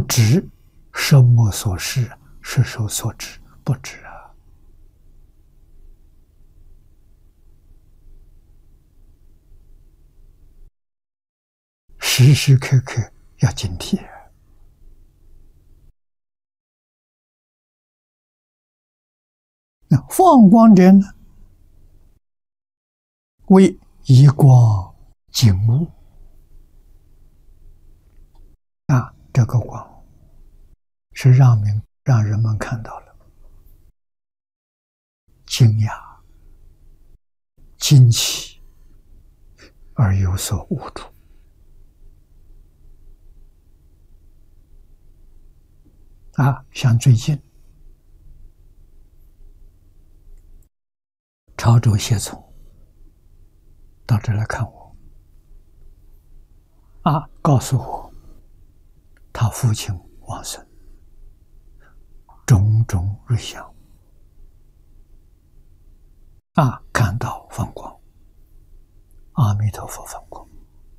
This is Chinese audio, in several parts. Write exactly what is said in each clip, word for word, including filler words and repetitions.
知，什么所示，是受所知，不知啊。时时刻刻要警惕。那放光者呢，为以光景物啊，这个光是让明让人们看到了惊讶、惊奇而有所悟出啊。像最近潮州谢聪到这来看我啊，告诉我他父亲往生，种种瑞相啊，看到放光，阿弥陀佛放光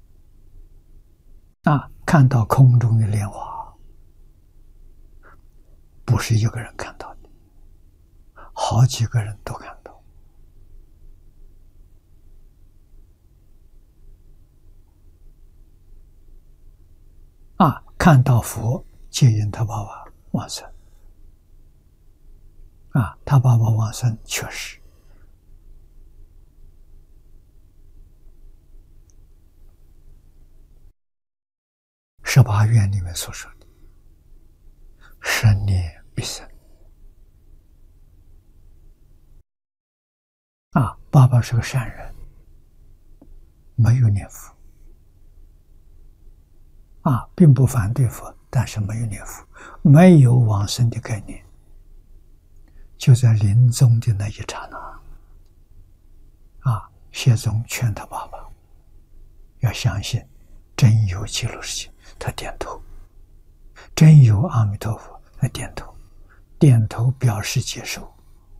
啊，看到空中的莲花，不是一个人看到的，好几个人都看到。啊，看到佛接引他爸爸往生啊，他爸爸往生确实十八愿里面所说的生念必生啊，爸爸是个善人，没有念佛啊，并不反对佛，但是没有念佛，没有往生的概念。就在临终的那一刹那啊，谢宗劝他爸爸要相信真有极乐世界，他点头；真有阿弥陀佛，他点头，点头表示接受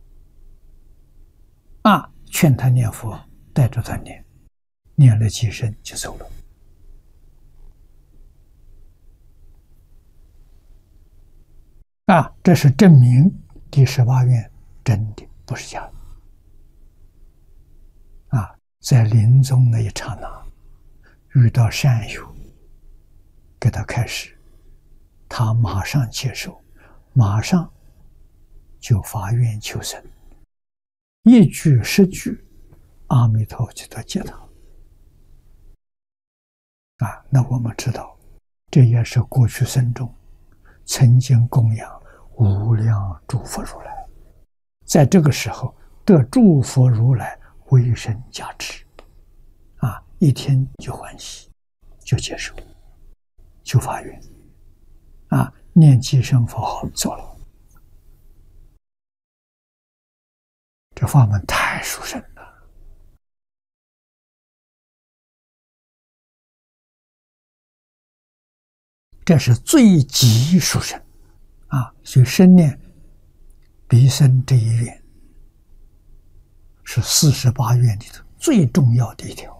啊，劝他念佛，带着他念，念了几声就走了。啊，这是证明第十八愿真的，不是假的。啊，在临终那一刹那，遇到善友，给他开示，他马上接受，马上就发愿求生，一句十句，阿弥陀佛就得接他。啊，那我们知道，这也是过去生中曾经供养无量诸佛如来，在这个时候得诸佛如来威神加持，啊，一听就欢喜，就接受，就发愿，啊，念几声佛号做了。这法门太殊胜了，这是最极殊胜啊！所以生念必生这一愿是四十八愿里头最重要的一条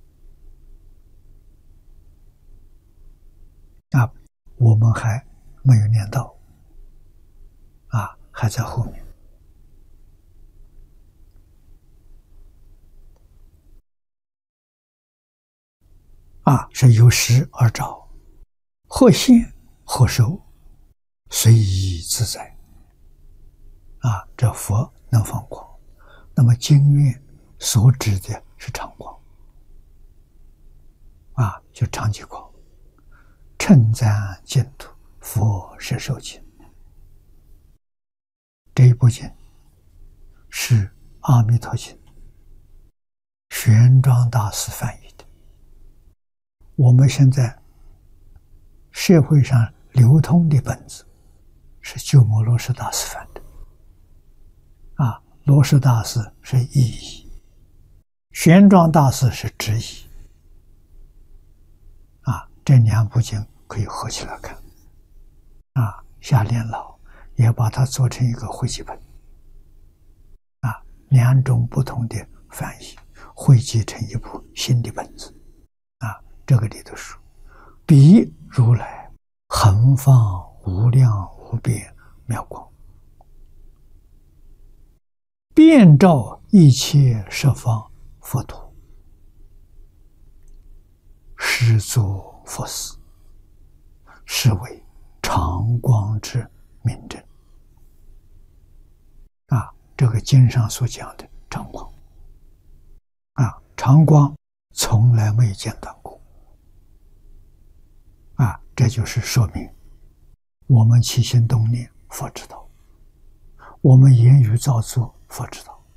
啊！我们还没有念到啊，还在后面。啊，是由实而照，或现或收，随意自在。啊，这佛能放光，那么经院所指的是常光，啊，就常寂光。称赞净土，佛是受经。这一部经是《阿弥陀经》玄奘大师翻译的。我们现在社会上流通的本子是鸠摩罗什大师翻的，啊，罗什大师是译译，玄奘大师是直译，啊，这两部经可以合起来看，啊，夏莲老也把它做成一个汇集本，啊，两种不同的翻译汇集成一部新的本子，啊，这个里头说，彼如来恒放无量无边妙光，遍照一切十方佛土，是作佛事，是为常光之明证。啊，这个经上所讲的常光，啊，常光从来没间断过。啊，这就是说明我们起心动念，佛知道；我们言语造作，佛知道；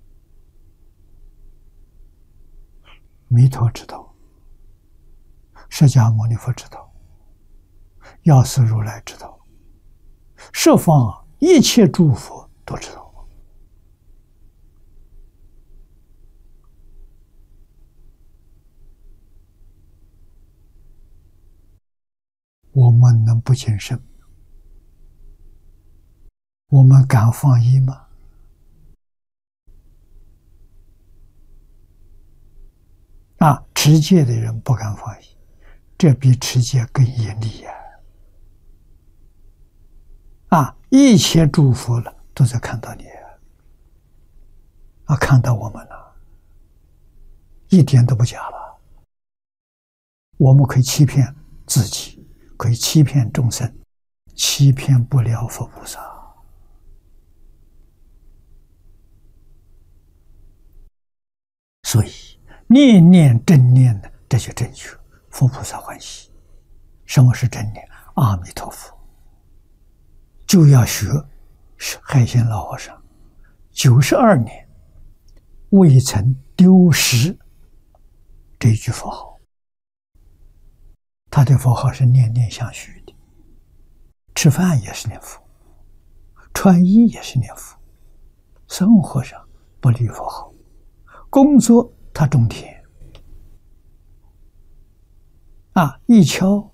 弥陀知道，释迦牟尼佛知道，药师如来知道，十方一切诸佛都知道。我们能不谨慎？我们敢放逸吗？啊，持戒的人不敢放逸，这比持戒更严厉呀！啊，一切诸佛了都在看到你啊，看到我们了，一点都不假了。我们可以欺骗自己，可以欺骗众生，欺骗不了佛菩萨。所以念念正念的，这就正确，佛菩萨欢喜。什么是正念？阿弥陀佛。就要学海鲜老和尚九十二年未曾丢失这句佛号。他的佛号是念念相续的，吃饭也是念佛，穿衣也是念佛，生活上不离佛号，工作他种田啊，一敲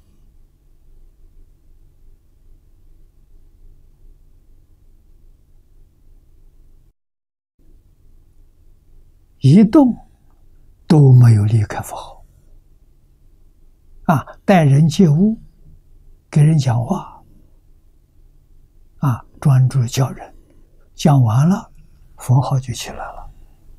一动都没有离开佛号啊，待人接物，给人讲话啊，专注教人，讲完了佛号就起来了。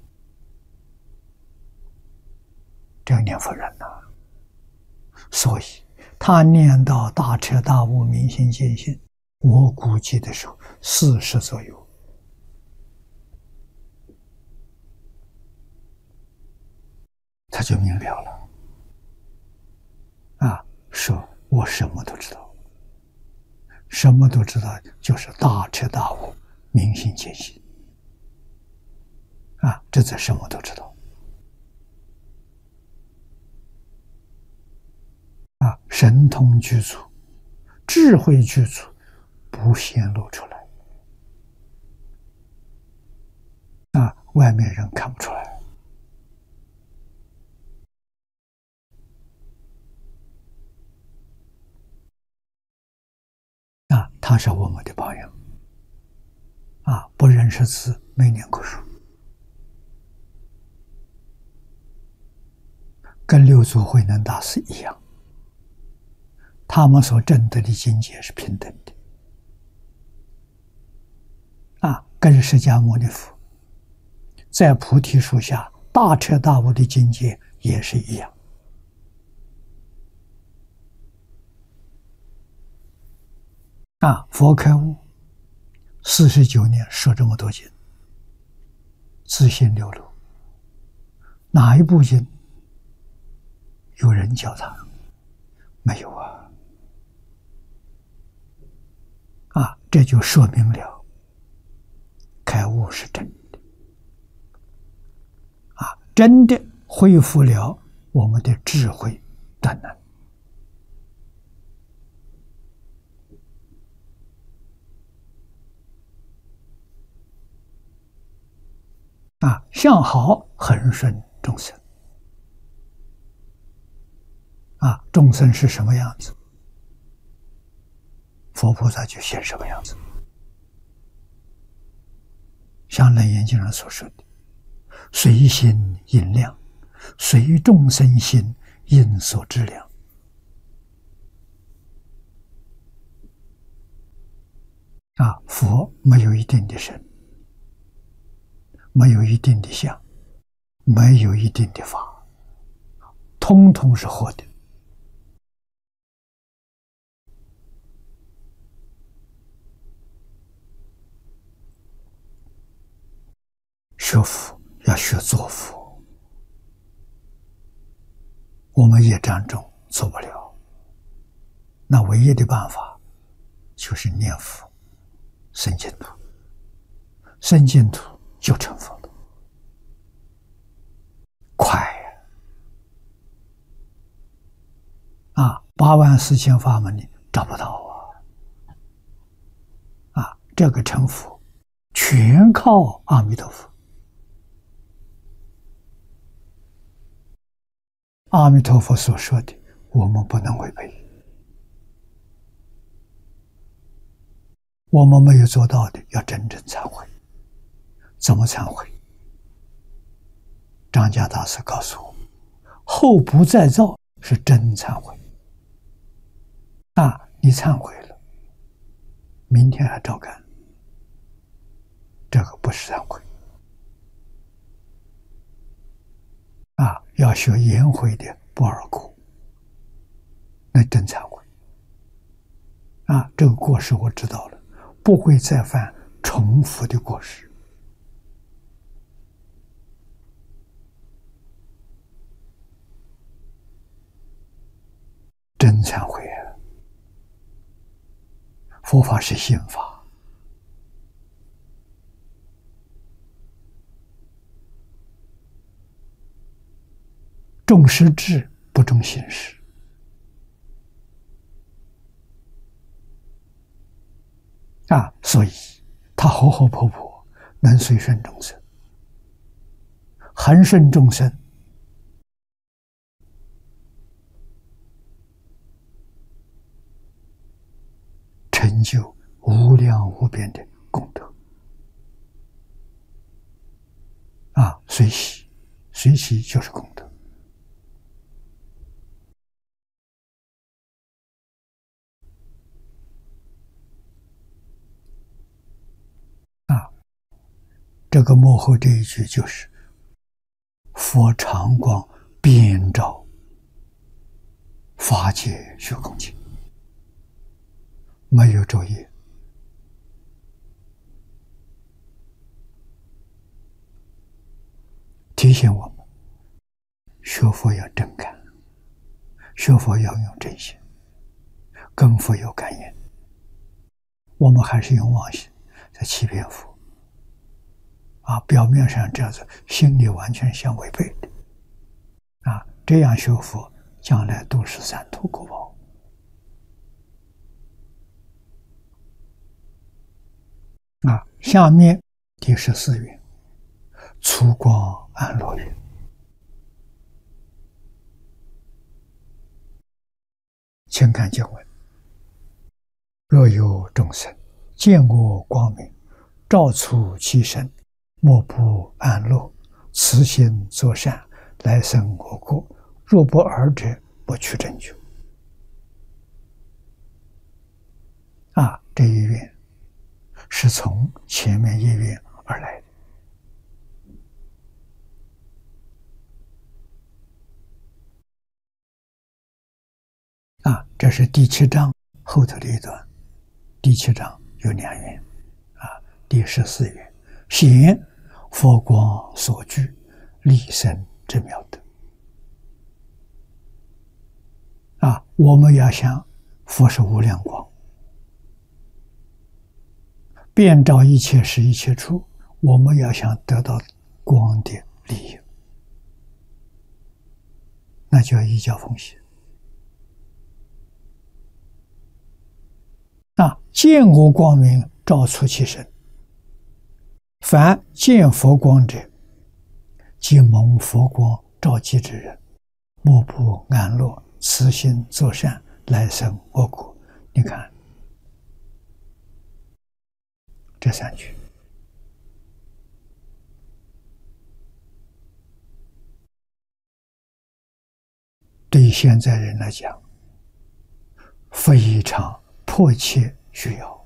这个念佛人呐、啊，所以他念到大彻大悟明心见性，我估计的时候四十左右。他就明了了啊，说我什么都知道，什么都知道，就是大彻大悟明心见性啊，这才什么都知道啊，神通具足，智慧具足，不显露出来啊，外面人看不出来。啊，他是我们的榜样啊！不认识字，没念过书，跟六祖慧能大师一样，他们所证得的境界是平等的啊，跟释迦牟尼佛在菩提树下大彻大悟的境界也是一样。啊，佛开悟四十九年，说这么多经，自信流露，哪一部经有人教他？没有啊！啊，这就说明了开悟是真的啊，真的恢复了我们的智慧断能。啊，相好恒顺众生啊，众生是什么样子，佛菩萨就现什么样子。像楞严经上所说的，随心应量，随众生心应所知量啊，佛没有一定的身，没有一定的相，没有一定的法，通通是活的。学佛要学做佛，我们业障重做不了，那唯一的办法就是念佛、生净土，生净土就成佛了，快呀！啊，八万四千法门你找不到啊！啊，这个成佛全靠阿弥陀佛。阿弥陀佛所说的，我们不能违背。我们没有做到的，要真正忏悔。怎么忏悔？张家大师告诉我，后不再造是真忏悔。啊，你忏悔了，明天还照干，这个不是忏悔。啊，要学颜回的不二过，那真忏悔。啊，这个过失我知道了，不会再犯重复的过失。真忏悔啊！佛法是心法，重实质不重形式。啊，所以他活活泼泼，能随顺众生，恒顺众生，成就无量无边的功德。啊，随喜，随喜就是功德。啊，这个幕后这一句就是佛常光遍照法界虚空境，没有昼夜。提醒我们学佛要真感，学佛要用真心，跟佛有感应。我们还是用妄心在欺骗佛。啊，表面上这样子，心里完全相违背的。啊，这样学佛，将来都是三途果报。啊，下面第十四愿，粗光安乐愿。请看经文：若有众生见我光明，照出其身，莫不安乐，慈心作善，来生我国。若不尔者，不取正觉。啊，这一愿是从前面一愿而来的。啊，这是第七章后头的一段。第七章有两愿，啊，第十四愿，显佛光所具，立身之妙德。啊，我们要想佛是无量光，遍照一切时一切处，我们要想得到光的利益，那就要依教奉行。啊，见我光明，照出其身。凡见佛光者，即蒙佛光照击之人，莫不安乐，慈心作善，来生我国。你看这三句，对现在人来讲，非常迫切需要。